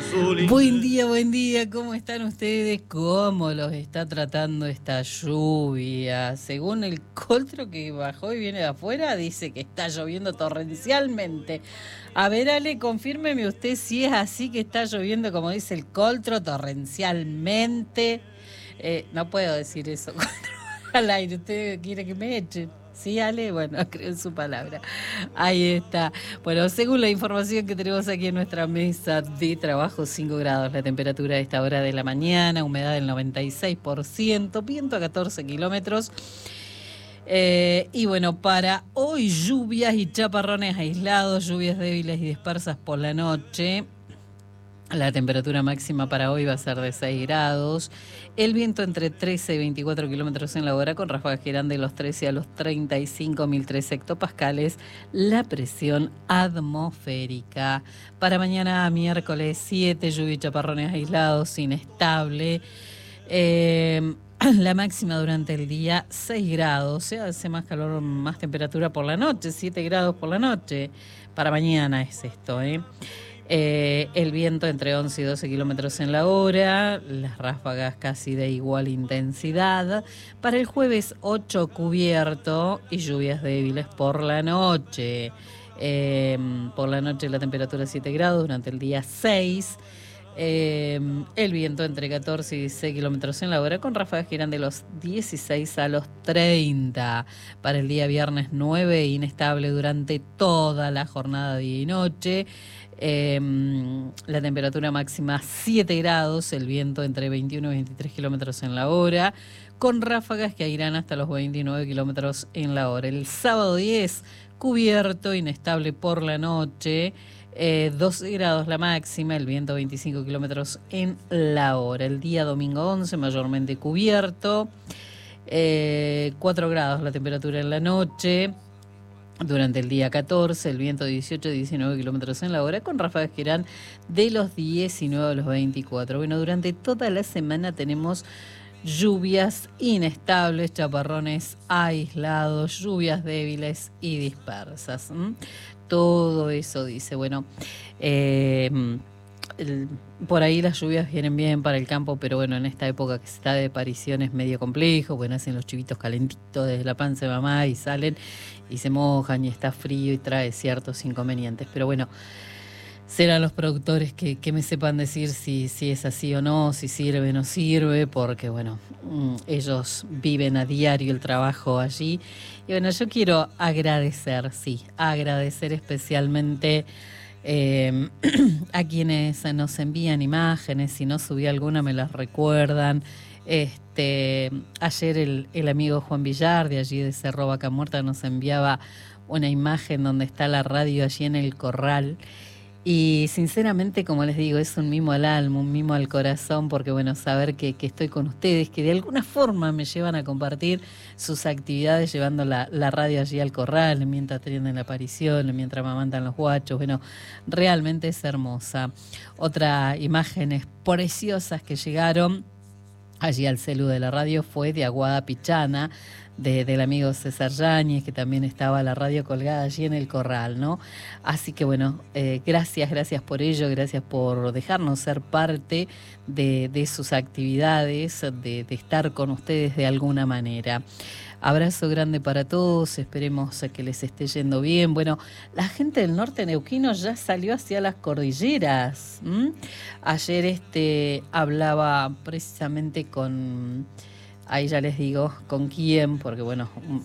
buen día, ¿cómo están ustedes? ¿Cómo los está tratando esta lluvia? Según el coltro que bajó y viene de afuera, dice que está lloviendo torrencialmente. A ver, Ale, confírmeme usted si es así que está lloviendo, como dice el coltro, torrencialmente. No puedo decir eso al aire, usted quiere que me echen. Sí, Ale, bueno, creo en su palabra. Ahí está. Bueno, según la información que tenemos aquí en nuestra mesa de trabajo, 5 grados la temperatura a esta hora de la mañana, humedad del 96%, viento a 14 kilómetros. Y bueno, para hoy lluvias y chaparrones aislados, lluvias débiles y dispersas por la noche. La temperatura máxima para hoy va a ser de 6 grados. El viento entre 13 y 24 kilómetros en la hora, con ráfagas que irán de los 13 a los 35.003 hectopascales. La presión atmosférica. Para mañana, miércoles 7, lluvia y chaparrones aislados, inestable. La máxima durante el día 6 grados. Se hace más calor, más temperatura por la noche, 7 grados por la noche. Para mañana es esto, el viento entre 11 y 12 kilómetros en la hora, las ráfagas casi de igual intensidad. Para el jueves 8 cubierto y lluvias débiles por la noche. Por la noche la temperatura 7 grados, durante el día 6. El viento entre 14 y 16 kilómetros en la hora, con ráfagas que irán de los 16 a los 30. Para el día viernes 9, inestable durante toda la jornada, día y noche. La temperatura máxima 7 grados, el viento entre 21 y 23 kilómetros en la hora, con ráfagas que irán hasta los 29 kilómetros en la hora. El sábado 10, cubierto, inestable por la noche, 12 grados la máxima, el viento 25 kilómetros en la hora. El día domingo 11, mayormente cubierto, 4 grados la temperatura en la noche. Durante el día 14, el viento 18-19 kilómetros en la hora, con ráfagas que irán de los 19 a los 24. Bueno, durante toda la semana tenemos lluvias inestables, chaparrones aislados, lluvias débiles y dispersas. Todo eso dice, bueno, por ahí las lluvias vienen bien para el campo, pero bueno, en esta época que se está de aparición es medio complejo, bueno, hacen los chivitos calentitos desde la panza de mamá y salen y se mojan y está frío y trae ciertos inconvenientes. Pero bueno, serán los productores que me sepan decir si es así o no, si sirve o no sirve, porque bueno, ellos viven a diario el trabajo allí. Y bueno, yo quiero agradecer especialmente a quienes nos envían imágenes. Si no subí alguna me las recuerdan. Ayer el amigo Juan Villar de allí de Cerro Vaca Muerta nos enviaba una imagen donde está la radio allí en el corral. Y sinceramente, como les digo, es un mimo al alma, un mimo al corazón, porque bueno, saber que estoy con ustedes, que de alguna forma me llevan a compartir sus actividades llevando la radio allí al corral, mientras atienden la aparición, mientras amamantan los guachos. Bueno, realmente es hermosa. Otra imágenes preciosas que llegaron allí al celu de la radio fue de Aguada Pichana, del amigo César Yáñez, que también estaba la radio colgada allí en el corral, ¿no? Así que bueno, gracias por ello, gracias por dejarnos ser parte de sus actividades, de estar con ustedes de alguna manera. Abrazo grande para todos, esperemos que les esté yendo bien. Bueno, la gente del norte neuquino ya salió hacia las cordilleras. Ayer hablaba precisamente con, ahí ya les digo con quién, porque bueno,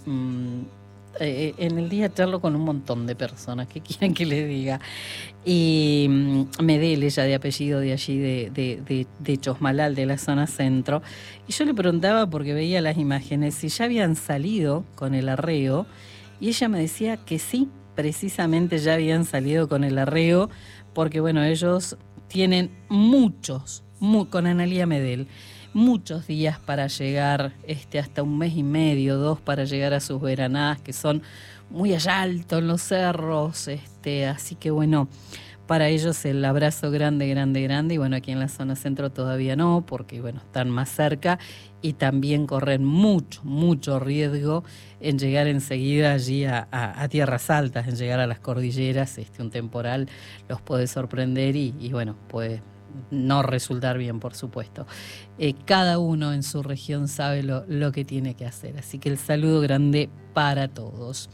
en el día charlo con un montón de personas que quieren que les diga. Y Medel, ella de apellido de allí, de Chosmalal, de la zona centro. Y yo le preguntaba, porque veía las imágenes, si ya habían salido con el arreo. Y ella me decía que sí, precisamente ya habían salido con el arreo, porque bueno, ellos tienen con Analía Medel, muchos días para llegar, hasta un mes y medio, 2, para llegar a sus veranadas, que son muy allá alto en los cerros, así que bueno, para ellos el abrazo grande, y bueno, aquí en la zona centro todavía no, porque bueno, están más cerca y también corren mucho riesgo en llegar enseguida allí a tierras altas, en llegar a las cordilleras. Un temporal los puede sorprender y bueno, puede no resultar bien, por supuesto. Cada uno en su región sabe lo que tiene que hacer, así que el saludo grande para todos.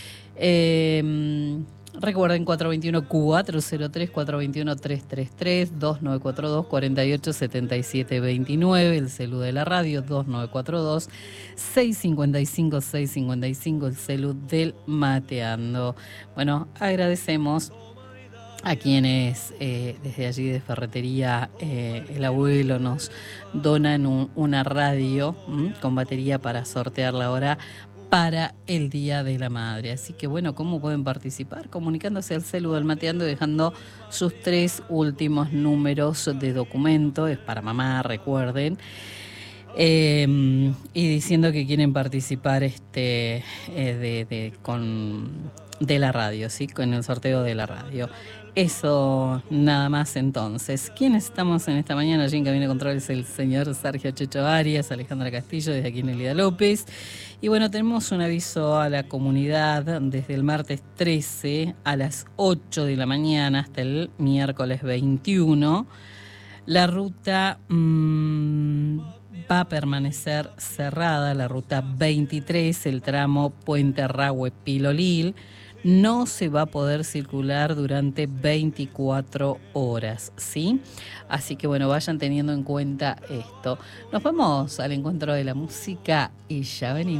Recuerden 421-403, 421-333, 2942-487729, el celu de la radio, 2942-655-655, el celu del Mateando. Bueno, agradecemos a quienes desde allí de Ferretería El Abuelo nos donan una radio con batería para sortearla ahora para el Día de la Madre. Así que bueno, ¿cómo pueden participar? Comunicándose al celu del Mateando y dejando sus 3 últimos números de documento, es para mamá, recuerden. Y diciendo que quieren participar de la radio, ¿sí? Con el sorteo de la radio. Eso nada más entonces. ¿Quiénes estamos en esta mañana? Allí en Cabina de Controles el señor Sergio Checho Arias, Alejandra Castillo, desde aquí Nelida López. Y bueno, tenemos un aviso a la comunidad desde el martes 13 a las 8 de la mañana hasta el miércoles 21. La ruta va a permanecer cerrada, la ruta 23, el tramo Puente Rahue-Pilolil. No se va a poder circular durante 24 horas, ¿sí? Así que bueno, vayan teniendo en cuenta esto. Nos vamos al encuentro de la música y ya venimos.